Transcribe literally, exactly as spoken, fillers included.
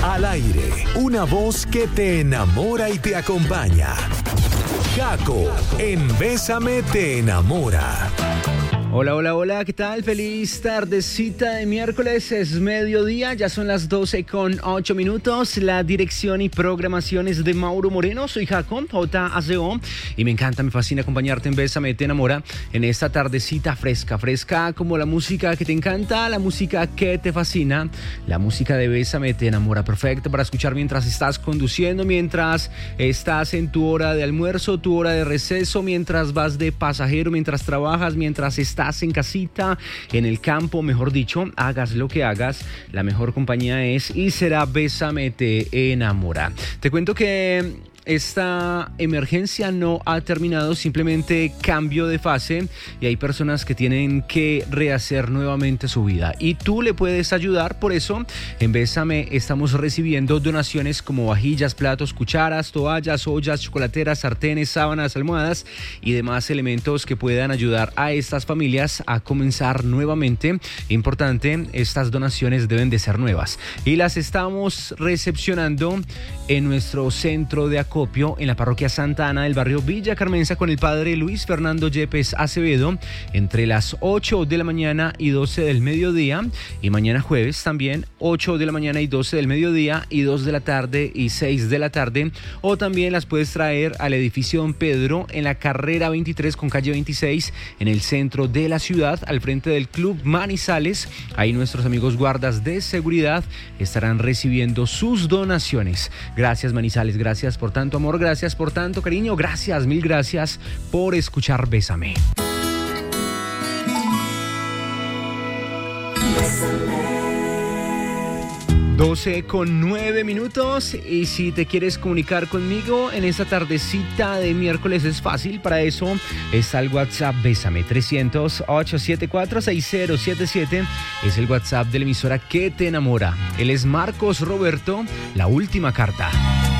Al aire, una voz que te enamora y te acompaña. Gaco, en Bésame te enamora. Hola, hola, hola, ¿qué tal? Feliz tardecita de miércoles, es mediodía, ya son las doce con ocho minutos. La dirección y programación es de Mauro Moreno, soy Jaco, J A C O, y me encanta, me fascina acompañarte en Bésame te enamora en esta tardecita fresca, fresca como la música que te encanta, la música que te fascina, la música de Bésame te enamora, perfecta para escuchar mientras estás conduciendo, mientras estás en tu hora de almuerzo, tu hora de receso, mientras vas de pasajero, mientras trabajas, mientras estás en casita, en el campo, mejor dicho, hagas lo que hagas, la mejor compañía es y será Bésame te enamora. Te cuento que esta emergencia no ha terminado, simplemente cambio de fase y hay personas que tienen que rehacer nuevamente su vida y tú le puedes ayudar. Por eso en Bésame estamos recibiendo donaciones como vajillas, platos, cucharas, toallas, ollas, chocolateras, sartenes, sábanas, almohadas y demás elementos que puedan ayudar a estas familias a comenzar nuevamente. Importante, estas donaciones deben de ser nuevas y las estamos recepcionando en nuestro centro de acogida en la parroquia Santa Ana del barrio Villa Carmenza con el padre Luis Fernando Yepes Acevedo entre las ocho de la mañana y doce del mediodía y mañana jueves también ocho de la mañana y doce del mediodía y dos de la tarde y seis de la tarde, o también las puedes traer al edificio Don Pedro en la carrera veintitrés con calle veintiséis en el centro de la ciudad al frente del Club Manizales. Ahí nuestros amigos guardas de seguridad estarán recibiendo sus donaciones. Gracias Manizales, gracias por tanto amor, gracias por tanto cariño, gracias, mil gracias por escuchar Bésame. doce con nueve minutos y si te quieres comunicar conmigo en esta tardecita de miércoles es fácil, para eso está el WhatsApp Bésame trescientos, ochocientos setenta y cuatro, sesenta setenta y siete, es el WhatsApp de la emisora que te enamora. Él es Marcos Roberto, la última carta.